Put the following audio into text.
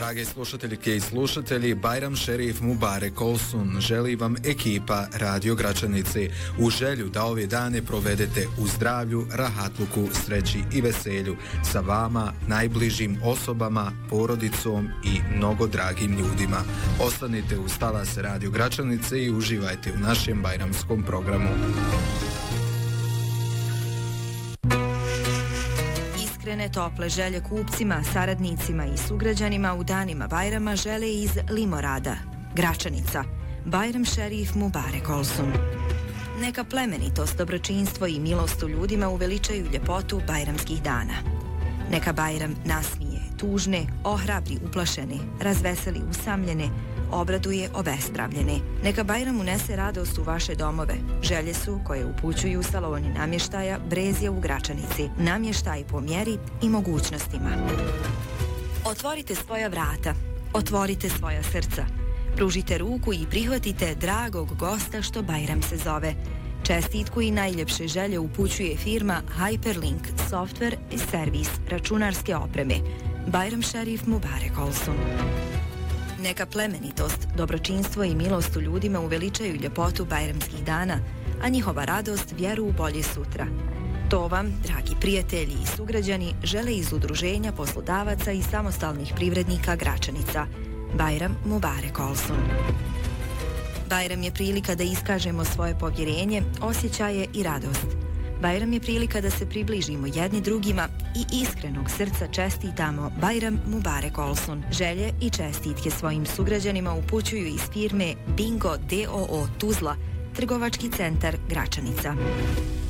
drage slušateljke i slušatelji, Bajram Šerif Mubarek Olsun želi vam ekipa Radio Gračanice u želju da ove dane provedete u zdravlju, rahatluku, sreći i veselju sa vama, najbližim osobama, porodicom i mnogo dragim ljudima. Ostanite uz talas Radio Gračanice i uživajte u našem bajramskom programu. Iskrene tople želje kupcima, saradnicima i sugrađanima u danima Bajrama žele iz Limorada, Gračanica. Bajram Šerif Mubarek Olsun. Neka plemenitost, dobročinstvo i milost u ljudima uveličaju ljepotu bajramskih dana. Neka Bajram nasmije tužne, ohrabri uplašene, razveseli usamljene, obraduje obespravljene. Neka Bajram unese radost u vaše domove. Želje su koje upućuju saloni namještaja Brezija u Gračanici. Namještaj po mjeri i mogućnostima. Otvorite svoja vrata, otvorite svoja srca. Pružite ruku i prihvatite dragog gosta što Bajram se zove. Čestitku i najljepše želje upućuje firma Hyperlink Software i servis računarske opreme. Bajram Šerif Mubarek Olsun. Neka plemenitost, dobročinstvo i milost u ljudima uveličaju ljepotu bajramskih dana, a njihova radost vjeru u bolje sutra. To vam, dragi prijatelji i sugrađani, žele iz Udruženja poslodavaca i samostalnih privrednika Gračanica. Bajram Mubarek Olsun. Bajram je prilika da iskažemo svoje povjerenje, osjećaje i radost. Bajram je prilika da se približimo jedni drugima i iskrenog srca čestitamo Bajram Mubarek Olsun. Želje i čestitke svojim sugrađanima upućuju iz firme Bingo DOO Tuzla, trgovački centar Gračanica.